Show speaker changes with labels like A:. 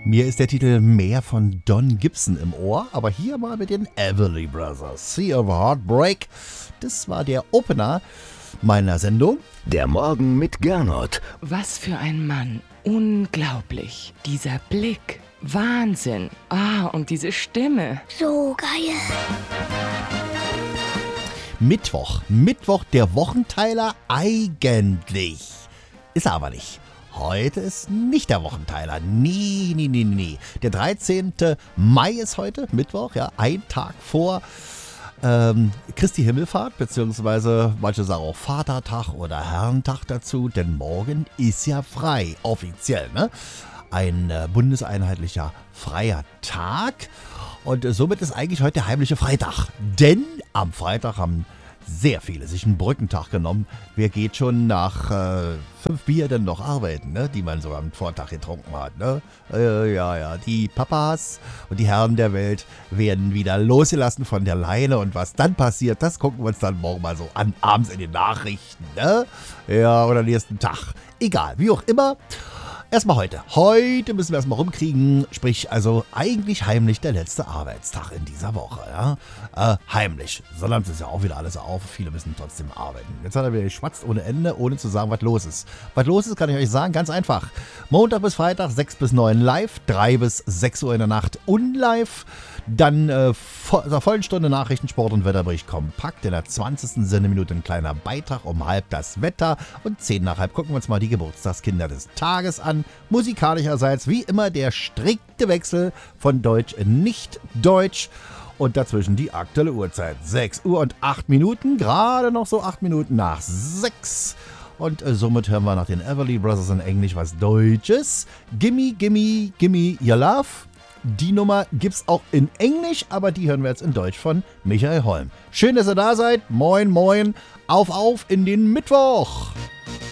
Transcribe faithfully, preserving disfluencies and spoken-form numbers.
A: Mir ist der Titel mehr von Don Gibson im Ohr, aber hier mal mit den Everly Brothers. Sea of Heartbreak, das war der Opener meiner Sendung.
B: Der Morgen mit Gernot.
C: Was für ein Mann. Unglaublich. Dieser Blick. Wahnsinn. Ah, und diese Stimme.
D: So geil.
A: Mittwoch. Mittwoch, der Wochenteiler eigentlich. Ist er aber nicht. Heute ist nicht der Wochenteiler. Nee, nee, nee, nee. Der dreizehnten Mai ist heute, Mittwoch, ja, ein Tag vor ähm, Christi Himmelfahrt, beziehungsweise manche sagen auch Vatertag oder Herrentag dazu, denn morgen ist ja frei, offiziell, ne? Ein äh, bundeseinheitlicher freier Tag und äh, somit ist eigentlich heute der heimliche Freitag, denn am Freitag haben sehr viele sich einen Brückentag genommen. Wer geht schon nach äh, fünf Bier denn noch arbeiten, ne? Die man so am Vortag getrunken hat, ne? Äh, ja, ja, die Papas und die Herren der Welt werden wieder losgelassen von der Leine und was dann passiert, das gucken wir uns dann morgen mal so an, abends in den Nachrichten, ne? Ja, oder nächsten Tag. Egal, wie auch immer. Erstmal heute. Heute müssen wir erstmal rumkriegen, sprich also eigentlich heimlich der letzte Arbeitstag in dieser Woche. Ja? Äh, heimlich. Sonst ist ja auch wieder alles auf. Viele müssen trotzdem arbeiten. Jetzt hat er wieder geschwatzt ohne Ende, ohne zu sagen, was los ist. Was los ist, kann ich euch sagen, ganz einfach. Montag bis Freitag, sechs bis neun live, drei bis sechs Uhr in der Nacht unlive. Dann äh, vo- zur vollen Stunde Nachrichten, Sport und Wetterbericht kompakt. In der zwanzigsten Sendeminute ein kleiner Beitrag um halb das Wetter. Und zehn nach halb gucken wir uns mal die Geburtstagskinder des Tages an. Musikalischerseits wie immer der strikte Wechsel von Deutsch in Nicht-Deutsch. Und dazwischen die aktuelle Uhrzeit. sechs Uhr und acht Minuten. Gerade noch so acht Minuten nach sechs. Und äh, somit hören wir nach den Everly Brothers in Englisch was Deutsches. Gimme, gimme, gimme your love. Die Nummer gibt's auch in Englisch, aber die hören wir jetzt in Deutsch von Michael Holm. Schön, dass ihr da seid. Moin, moin. Auf, auf in den Mittwoch.